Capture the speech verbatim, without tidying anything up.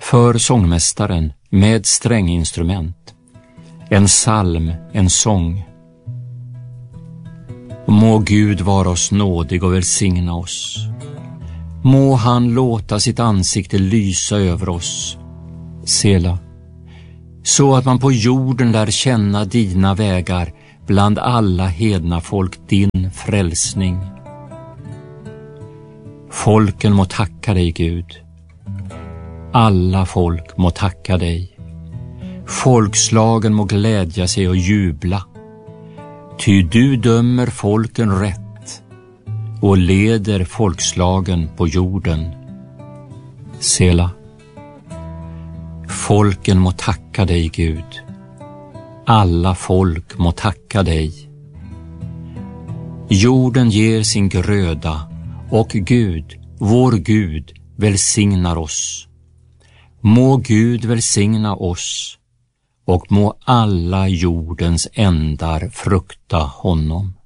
För sångmästaren med stränginstrument, en psalm, en sång. Må Gud vara oss nådig och välsigna oss. Må han låta sitt ansikte lysa över oss, Sela, så att man på jorden lär känna dina vägar, bland alla hedna folk din frälsning. Folken må tacka dig, Gud. Alla folk må tacka dig. Folkslagen må glädja sig och jubla. Ty du dömer folken rätt och leder folkslagen på jorden. Sela. Folken må tacka dig, Gud. Alla folk må tacka dig. Jorden ger sin gröda och Gud, vår Gud, välsignar oss. Må Gud välsigna oss och må alla jordens ändar frukta honom.